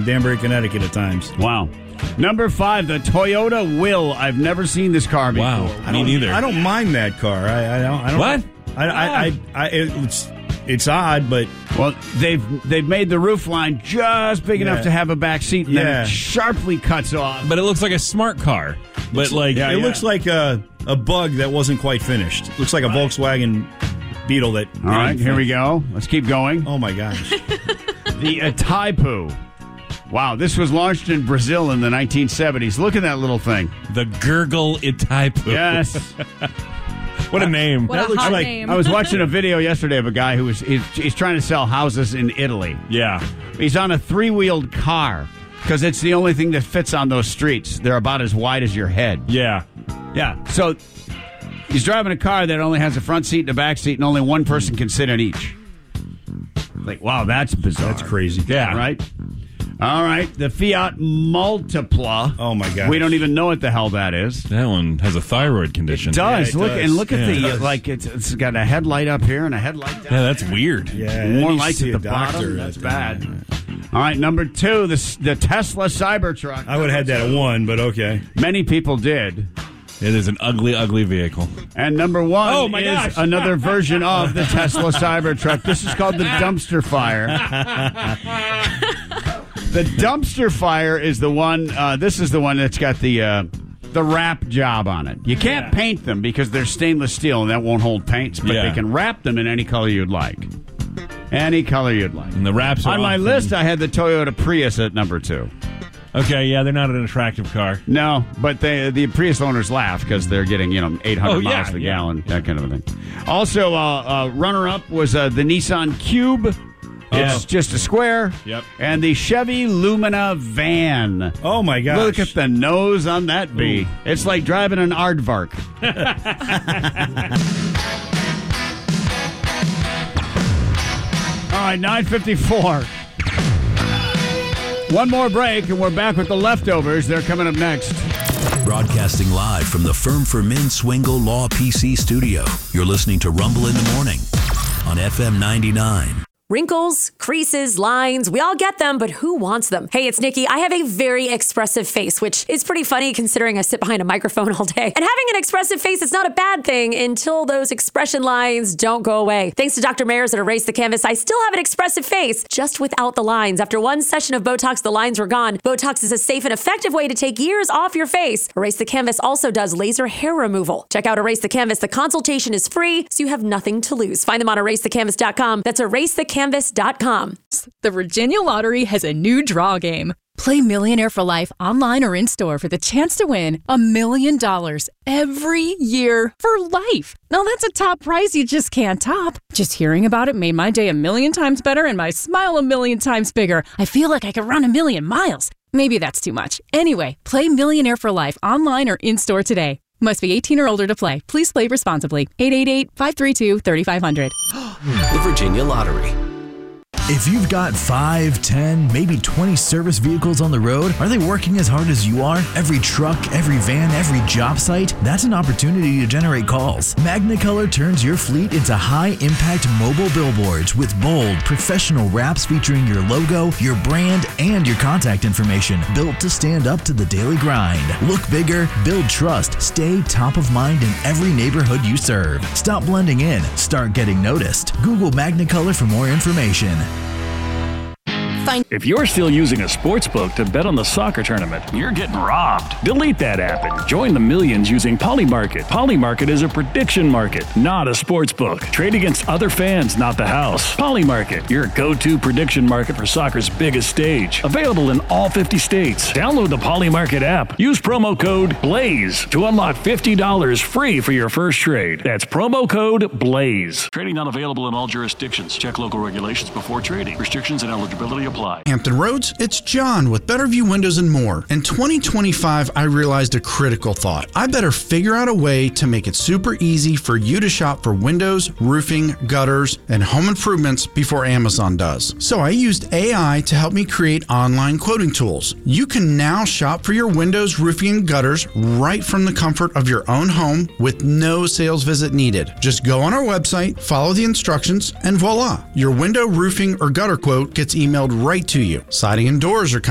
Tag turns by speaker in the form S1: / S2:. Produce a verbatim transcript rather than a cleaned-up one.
S1: Danbury, Connecticut at times.
S2: Wow. Number five, the Toyota Will. I've never seen this car before.
S3: Wow.
S1: I
S3: Me
S1: don't,
S3: neither.
S1: I don't mind that car. I, I don't. I don't
S3: What?
S1: I, I, I, I, it's it's odd, but
S2: Well, they've they've made the roof line just big
S1: Yeah.
S2: enough to have a back seat, and then
S1: Yeah.
S2: it sharply cuts off.
S3: But it looks like a smart car. But like,
S1: yeah, it
S2: yeah.
S1: looks like a a bug that wasn't quite finished. It looks like a Volkswagen Beetle that.
S2: All right, here we go. Let's keep going.
S1: Oh my gosh!
S2: The Itaipu. Wow, this was launched in Brazil in the nineteen seventies. Look at that little thing.
S3: the Gurgle Itaipu.
S2: Yes.
S3: What a name.
S4: What
S1: That
S4: a
S1: looks
S4: hot
S1: like-
S4: name.
S2: I was watching a video yesterday of a guy who was he's, he's trying to sell houses in Italy.
S3: Yeah.
S2: He's on a three-wheeled car because it's the only thing that fits on those streets. They're about as wide as your head.
S3: Yeah.
S2: Yeah. So he's driving a car that only has a front seat and a back seat, and only one person can sit in each. Like, wow, that's bizarre.
S1: That's crazy.
S2: Yeah. Right? All right. The Fiat Multipla.
S1: Oh my gosh.
S2: We don't even know what the hell that is.
S3: That one has a thyroid condition.
S2: It does.
S1: Yeah, it
S2: look
S1: does.
S2: and look at
S3: Yeah, it
S2: the
S1: does.
S2: like it's, it's got a headlight up here and a headlight down.
S3: Yeah, that's weird.
S1: Yeah,
S2: More
S1: it needs
S2: lights
S1: to
S2: at
S1: see
S2: the
S1: a doctor.
S2: bottom. That's
S1: I
S2: bad.
S1: think.
S2: All right, number two, the the Tesla Cybertruck.
S1: I would have had that at one, but okay.
S2: Many people did.
S3: It is an ugly, ugly vehicle.
S2: And number one
S3: Oh, my
S2: is
S3: gosh.
S2: another version of the Tesla Cybertruck. This is called the Dumpster Fire. The Dumpster Fire is the one. Uh, this is the one that's got the uh, the wrap job on it. You can't
S3: Yeah.
S2: paint them because they're stainless steel and that won't hold paints, but
S3: Yeah.
S2: they can wrap them in any color you'd like. Any color you'd like.
S3: And the wraps are
S2: On my
S3: often-
S2: list, I had the Toyota Prius at number two.
S3: Okay, yeah, they're not an attractive car.
S2: No, but they, the Prius owners laugh because they're getting, you know, eight hundred
S3: Oh, yeah,
S2: miles per
S3: yeah.
S2: gallon, that kind of a thing. Also, uh, uh, runner-up was uh, the Nissan Cube. It's
S3: Oh.
S2: just a square.
S3: Yep.
S2: And the Chevy Lumina van.
S1: Oh my gosh!
S2: Look at the nose on that bee. It's like driving an aardvark. All right, nine fifty-four. One more break, and we're back with the leftovers. They're coming up next.
S5: Broadcasting live from the Firm for Men Swingle Law P C studio. You're listening to Rumble in the Morning on F M ninety-nine.
S6: Wrinkles, creases, lines, we all get them, but who wants them? Hey, it's Nikki. I have a very expressive face, which is pretty funny considering I sit behind a microphone all day. And having an expressive face is not a bad thing until those expression lines don't go away. Thanks to Doctor Mayers at Erase the Canvas, I still have an expressive face, just without the lines. After one session of Botox, the lines were gone. Botox is a safe and effective way to take years off your face. Erase the Canvas also does laser hair removal. Check out Erase the Canvas. The consultation is free, so you have nothing to lose. Find them on erase the canvas dot com. That's erase the canvas dot com.
S4: The Virginia Lottery has a new draw game. Play Millionaire for Life online or in store for the chance to win a million dollars every year for life. Now that's a top prize you just can't top. Just hearing about it made my day a million times better and my smile a million times bigger. I feel like I could run a million miles. Maybe that's too much. Anyway, play Millionaire for Life online or in store today. Must be eighteen or older to play. Please play responsibly. eight eight eight, five three two, three five zero zero.
S5: The Virginia Lottery.
S7: If you've got five, ten, maybe twenty service vehicles on the road, are they working as hard as you are? Every truck, every van, every job site? That's an opportunity to generate calls. Magnicolor turns your fleet into high-impact mobile billboards with bold, professional wraps featuring your logo, your brand, and your contact information, built to stand up to the daily grind. Look bigger, build trust, stay top of mind in every neighborhood you serve. Stop blending in, start getting noticed. Google Magnicolor for more information.
S8: If you're still using a sports book to bet on the soccer tournament, you're getting robbed. Delete that app and join the millions using Polymarket. Polymarket is a prediction market, not a sports book. Trade against other fans, not the house. Polymarket, your go-to prediction market for soccer's biggest stage. Available in all fifty states. Download the Polymarket app. Use promo code BLAZE to unlock fifty dollars free for your first trade. That's promo code BLAZE. Trading not available in all jurisdictions. Check local regulations before trading. Restrictions and eligibility apply.
S9: Hampton Roads, it's John with Betterview Windows and More. In twenty twenty-five, I realized a critical thought. I better figure out a way to make it super easy for you to shop for windows, roofing, gutters, and home improvements before Amazon does. So I used A I to help me create online quoting tools. You can now shop for your windows, roofing, and gutters right from the comfort of your own home with no sales visit needed. Just go on our website, follow the instructions, and voila, your window, roofing, or gutter quote gets emailed right to you. Siding and doors are